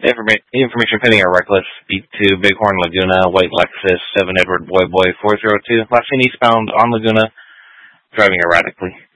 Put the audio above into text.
Information pending or reckless. Speak to Bighorn Laguna, White Lexus, 7 Edward Boy 402. Last seen eastbound on Laguna, driving erratically.